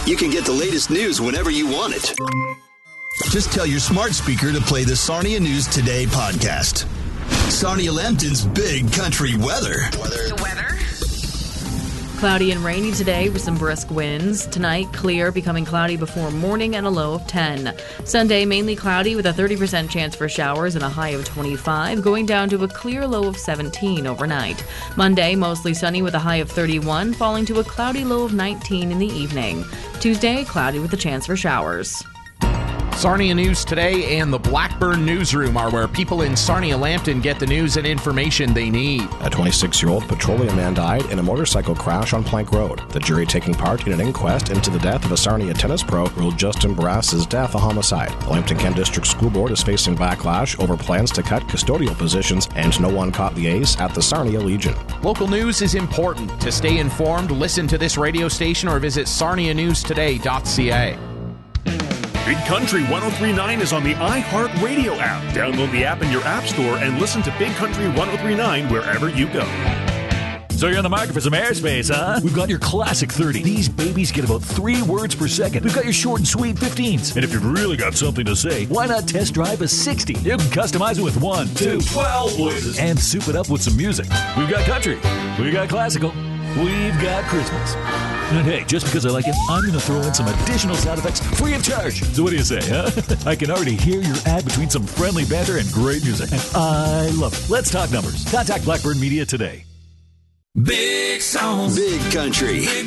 You can get the latest news whenever you want it. Just tell your smart speaker to play the Sarnia News Today podcast. Sarnia Lambton's Big Country Weather. The weather? Cloudy and rainy today with some brisk winds. Tonight, clear, becoming cloudy before morning and a low of 10. Sunday, mainly cloudy with a 30% chance for showers and a high of 25, going down to a clear low of 17 overnight. Monday, mostly sunny with a high of 31, falling to a cloudy low of 19 in the evening. Tuesday, cloudy with a chance for showers. Sarnia News Today and the Blackburn Newsroom are where people in Sarnia-Lambton get the news and information they need. A 26-year-old petroleum man died in a motorcycle crash on Plank Road. The jury taking part in an inquest into the death of a Sarnia tennis pro ruled Justin Barras' death a homicide. The Lambton-Kent District School Board is facing backlash over plans to cut custodial positions, and no one caught the ace at the Sarnia Legion. Local news is important. To stay informed, listen to this radio station or visit sarnianewstoday.ca. Big Country 103.9 is on the iHeartRadio app. Download the app in your app store and listen to Big Country 103.9 wherever you go. So you're on the market for some airspace, huh? We've got your classic 30. These babies get about 3 words per second. We've got your short and sweet 15s. And if you've really got something to say, why not test drive a 60? You can customize it with 1, 2, 12 voices. And soup it up with some music. We've got country. We've got classical. We've got Christmas. And hey, just because I like it, I'm going to throw in some additional sound effects free of charge. So what do you say, huh? I can already hear your ad between some friendly banter and great music. And I love it. Let's talk numbers. Contact Blackburn Media today. Big songs. Big country. Big